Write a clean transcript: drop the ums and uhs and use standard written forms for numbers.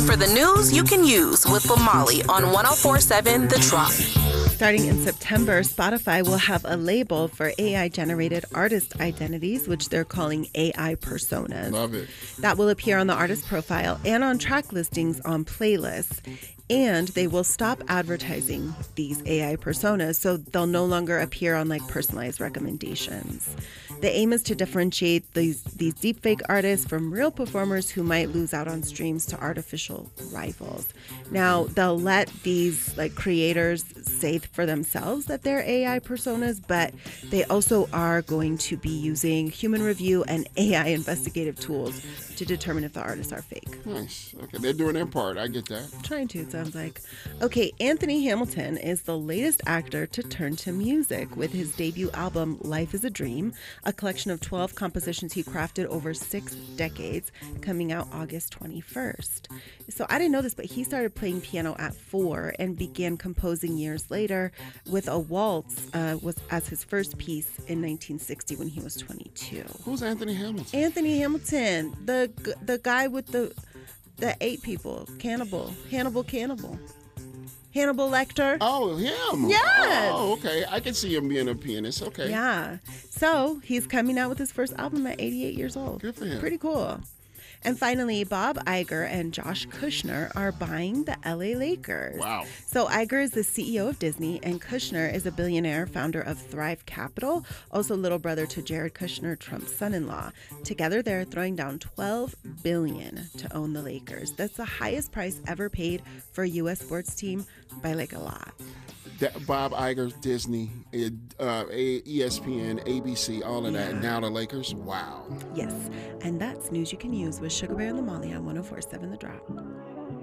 time for the news you can use with Lamali on 104.7 The Drop. Starting in September, Spotify will have a label for AI-generated artist identities, which they're calling AI personas. Love it. That will appear on the artist profile and on track listings on playlists. And they will stop advertising these AI personas, so they'll no longer appear on like personalized recommendations. The aim is to differentiate these deepfake artists from real performers who might lose out on streams to artificial rivals. Now, they'll let these like creators say for themselves that they're AI personas, but they also are going to be using human review and AI investigative tools to determine if the artists are fake. Nice. Okay, they're doing their part. I get that. Trying to, it sounds like. Okay, Anthony Hamilton is the latest actor to turn to music with his debut album, Life is a Dream, a collection of 12 compositions he crafted over 6 decades, coming out August 21st. So I didn't know this, but he started playing piano at 4 and began composing years later with a waltz was as his first piece in 1960 when he was 22. Who's Anthony Hamilton? Anthony Hamilton, the guy with the 8 people, Hannibal Lecter. Oh, him. Yes. Oh, okay. I can see him being a pianist. Okay. Yeah. So he's coming out with his first album at 88 years old. Good for him. Pretty cool. And finally, Bob Iger and Josh Kushner are buying the LA Lakers. Wow. So Iger is the CEO of Disney, and Kushner is a billionaire founder of Thrive Capital, also little brother to Jared Kushner, Trump's son-in-law. Together, they're throwing down $12 billion to own the Lakers. That's the highest price ever paid for a U.S. sports team by like a lot. Bob Iger, Disney, ESPN, ABC, all of that. And now the Lakers. Wow. Yes, and that's news you can use with Sugar Bear and Lamali on 104.7 The Drop.